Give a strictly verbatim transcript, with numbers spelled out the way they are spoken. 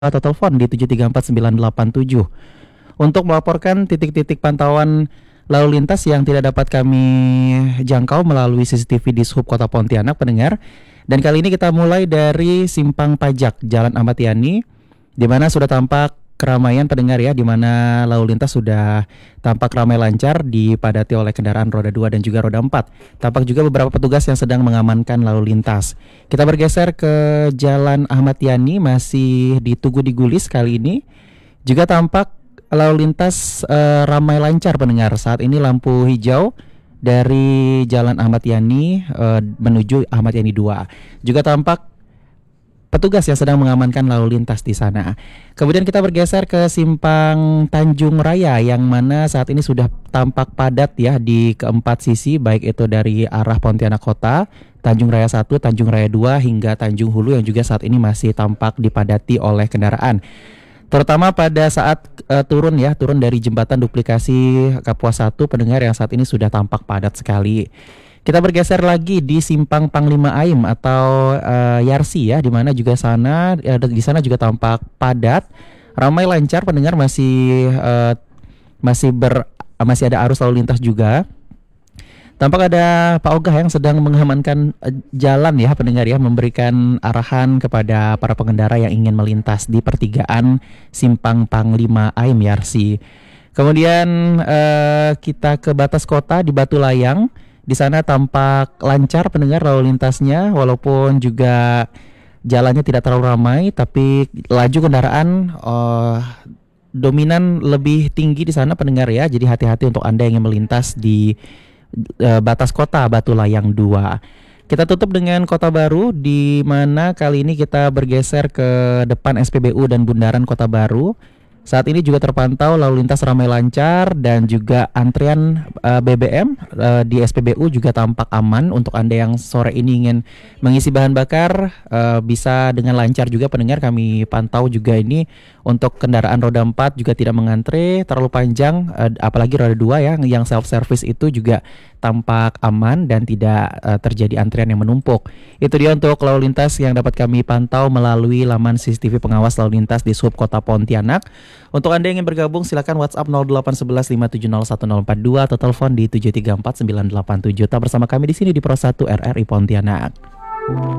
atau telepon di tujuh tiga empat sembilan delapan tujuh untuk melaporkan titik-titik pantauan lalu lintas yang tidak dapat kami jangkau melalui C C T V di Sub Kota Pontianak, pendengar. Dan kali ini kita mulai dari Simpang Pajak Jalan Ahmad Yani, di mana sudah tampak keramaian, pendengar ya, di mana lalu lintas sudah tampak ramai lancar dipadati oleh kendaraan roda dua dan juga roda empat. Tampak juga beberapa petugas yang sedang mengamankan lalu lintas. Kita bergeser ke Jalan Ahmad Yani, masih di Tugu di Gulis kali ini. Juga tampak lalu lintas eh, ramai lancar, pendengar. Saat ini lampu hijau dari Jalan Ahmad Yani eh, menuju Ahmad Yani dua. Juga tampak petugas yang sedang mengamankan lalu lintas di sana. Kemudian kita bergeser ke Simpang Tanjung Raya, yang mana saat ini sudah tampak padat ya di keempat sisi, baik itu dari arah Pontianak Kota, Tanjung Raya satu, Tanjung Raya dua, hingga Tanjung Hulu yang juga saat ini masih tampak dipadati oleh kendaraan. Terutama pada saat uh, turun ya, turun dari jembatan duplikasi Kapuas satu, pendengar, yang saat ini sudah tampak padat sekali. Kita bergeser lagi di Simpang Panglima Aim atau uh, Yarsi ya, di mana juga sana uh, di sana juga tampak padat, ramai lancar, pendengar, masih uh, masih ber masih ada arus lalu lintas juga. Tampak ada Pak Ogah yang sedang mengamankan uh, jalan ya, pendengar ya, memberikan arahan kepada para pengendara yang ingin melintas di pertigaan Simpang Panglima Aim Yarsi. Kemudian uh, kita ke batas kota di Batu Layang. Di sana tampak lancar, pendengar, lalu lintasnya, walaupun juga jalannya tidak terlalu ramai, tapi laju kendaraan uh, dominan lebih tinggi di sana, pendengar ya. Jadi hati-hati untuk Anda yang ingin melintas di uh, batas kota Batu Layang dua. Kita tutup dengan Kota Baru, di mana kali ini kita bergeser ke depan S P B U dan Bundaran Kota Baru. Saat ini juga terpantau lalu lintas ramai lancar dan juga antrian uh, B B M uh, di S P B U juga tampak aman. Untuk Anda yang sore ini ingin mengisi bahan bakar uh, bisa dengan lancar juga, pendengar. Kami pantau juga ini untuk kendaraan roda empat juga tidak mengantre terlalu panjang, uh, apalagi roda dua ya yang self service itu juga tampak aman dan tidak uh, terjadi antrian yang menumpuk. Itu dia untuk lalu lintas yang dapat kami pantau melalui laman C C T V pengawas lalu lintas di Sub Kota Pontianak. Untuk Anda yang ingin bergabung, silakan WhatsApp nol delapan satu satu lima tujuh nol satu nol empat dua atau telepon di tujuh tiga empat sembilan delapan tujuh. Tetap bersama kami di sini di Pro satu R R I Pontianak.